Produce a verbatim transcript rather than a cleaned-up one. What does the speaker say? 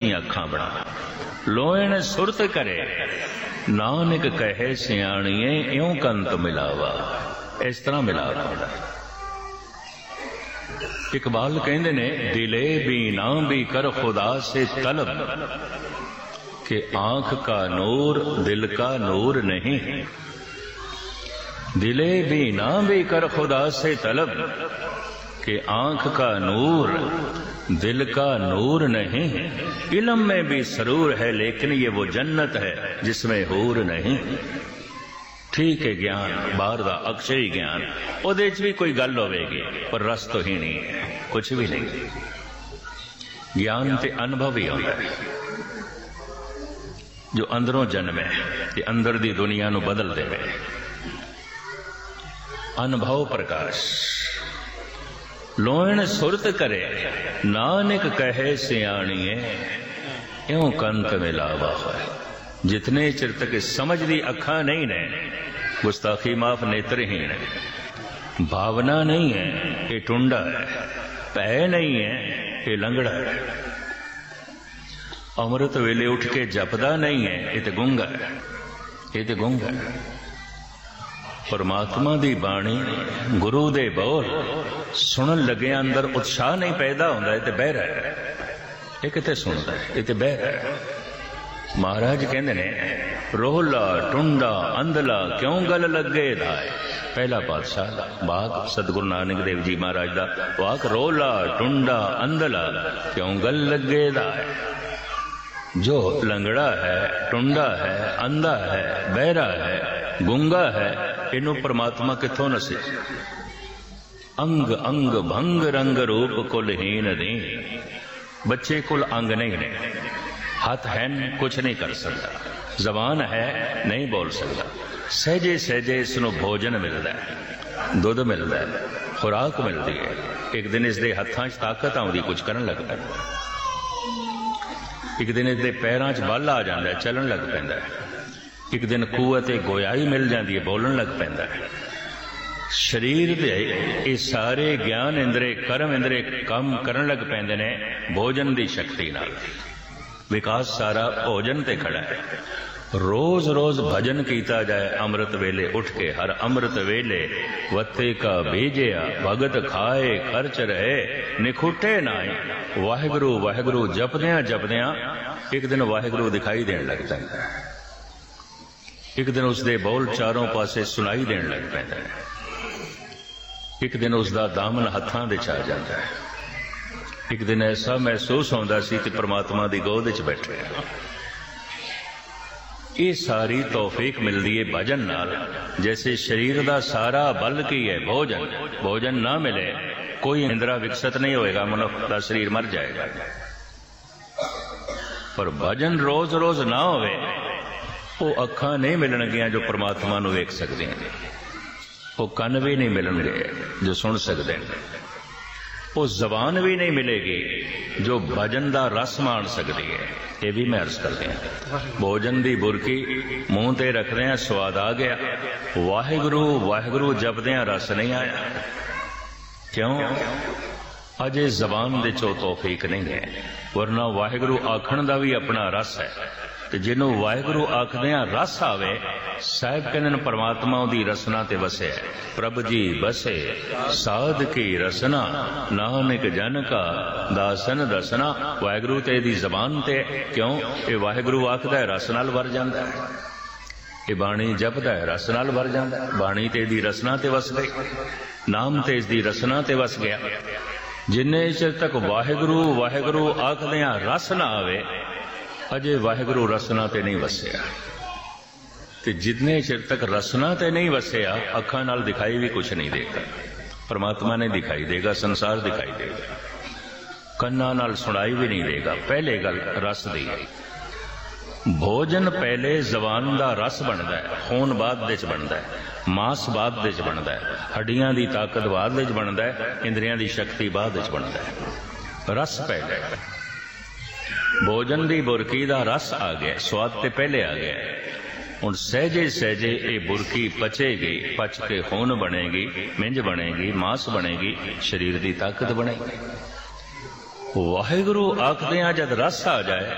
ਦੀਆਂ ਅੱਖਾਂ ਬਣਾ। ਲੋਇਣ ਸੁਰਤ ਕਰੇ ਨਾਨਕ ਕਹੇ ਸਿਆਣੀਏ ਇਉਂ ਕੰਤ ਮਿਲਾਵਾ। ਇਸ ਤਰ੍ਹਾਂ ਮਿਲਾਵਾ ਹੁੰਦਾ। इकबाल कहते ने दिले भी ना भी कर खुदा से तलब कि आंख का नूर दिल का नूर नहीं। दिले भी ना भी कर खुदा से तलब कि आंख का नूर दिल का नूर नहीं। इल्म में भी सरूर है लेकिन ये वो जन्नत है जिसमें हूर नहीं। ठीक है ज्ञान बाहर का अक्षय ज्ञान ਉਹਦੇ ਚ भी कोई गल होगी पर रस तो ही नहीं है, कुछ भी नहीं। ज्ञान ते अनुभव ही होता है जो अंदरों जन्मे ते अंदर दी दुनिया नू बदल देवे। अनुभव प्रकाश लोयण सुरत करे नानक कहे सियाणीए इउं कंत मिलावा है। जितने चिर तक समझ दी अखा नहीं ने गुस्ताखी माफ नेत्रहीन है। भावना नहीं है ये टुंडा है। भै नहीं है ये लंगड़ा है। अमृत वेले उठ के जपदा नहीं है ये तो गुंगा है, ये तो गुंगा है। परमात्मा दी बाणी गुरु दे बोल सुनन लगे अंदर उत्साह नहीं पैदा होता, ये तो बहरा है। ये कितने सुनता है, ये तो बहरा है। महाराज कहते ने रोहला टुंडा अंधला क्यों गल लगे धाए। पहला पातशाह बाग सतगुरु नानक देव जी महाराज का वाक रोला टुंडा अंधला क्यों गल लगे धाए। जो लंगड़ा है टुंडा है अंधा है बहरा है गुंगा है इनू परमात्मा किथों नसे। अंग अंग भंग रंग रूप कुलहीन दी। बच्चे कुल अंग नहीं ने, हाथ है कुछ नहीं कर सकता, जबान है नहीं बोल सकता। सहजे सहजे इसनों भोजन मिलता है, दुध मिलता है, खुराक मिलती है। एक दिन इसके हत्थां च ताकत आउंदी, कुछ करन लग पैंदा। एक दिन इसके पैरां च बल आ जांदा है, चलन लग पैंदा है। एक दिन कुवत गोयाई मिल जाती है, बोलन लग पैंदा है। शरीर दे ये सारे ज्ञान इंद्रे कर्म इंद्रे काम करन लग पैंदे ने भोजन की शक्ति नाल। विकास सारा भोजन ते खड़ा है। रोज रोज भजन कीता जाए अमृत वेले उठ के। हर अमृत वेले वत्ते का भेजिया भगत खाए खर्च रहे निखुटे नाए। वाहिगुरु वाहिगुरु जपदियां जपदियां एक दिन वाहिगुरु दिखाई देने लग पैंदा है। एक दिन उसके बोल चारों पासे सुनाई देने लग पैंदा है। एक दिन उसका दामन हत्थां दे च आ जाता है। एक दिन ऐसा महसूस होता सी कि परमात्मा की गोद च बैठे। ये सारी तौफीक मिलती है भजन नाल। जैसे शरीर का सारा बल की है भोजन, भोजन ना मिले कोई इंद्रा विकसित नहीं होएगा, मनुष्य का शरीर मर जाएगा। पर भजन रोज रोज ना होवे वो अखा नहीं मिलणगियां जो परमात्मा नूं वेख सकदे हैं। वो कन भी नहीं मिलणगे जो सुन सकते हैं। वो जबान भी नहीं मिलेगी जो भजन का रस मान सकती है। ये भी मैं अर्ज करते हैं। भोजन की बुरकी मूँह ते रखते हैं, स्वाद आ गया। वाहिगुरु वाहिगुरु जपदियां रस नहीं आया। क्यों? अजे जबान दे चो तौफीक नहीं है। वरना वाहिगुरु आखण का भी अपना रस है। तो जिन्हों वाहिगुरु आखदियां रस आवे, साहिब कहते परमात्मा दी रसना ते वसे। प्रभ जी बसे साध की रसना नानक जन का दासन दसना। वाहिगुरु ते दी जबान ते क्यों ये वाहिगुरु आखदा है रस नाल भर जांदा है। ये बाणी जपदा है रस नाल भर जांदा है। बाणी ते दी रसना ते वस गई, नाम ते इस दी रसना ते वस गया। जिन्ने चिर तक वाहिगुरु वाहिगुरु आखदियां रस ना आवे अजे वाहिगुरु रसना ते नहीं वसिया। ते जितने चिर तक रसना ते नहीं वसिया अखा नाल दिखाई भी कुछ नहीं देगा। परमात्मा ने दिखाई देगा, संसार दिखाई देगा, कन्ना नाल सुनाई भी नहीं देगा। पहले गल रस दी। भोजन पहले जबान का रस बनता है, खून बाद विच बनता है, मांस बाद विच बनता है, हड्डियां की ताकत बाद विच बनता है, इंद्रियां की शक्ति बाद विच बनता है। रस पहले। भोजन की बुरकी का रस आ गया, स्वाद तो पहले आ गया। हुण सहजे सहजे ये बुरकी पचेगी, पच के खून बनेगी, मिंज बनेगी, मांस बनेगी, शरीर की ताकत बनेगी। वाहिगुरु आखदे जद रस आ जाए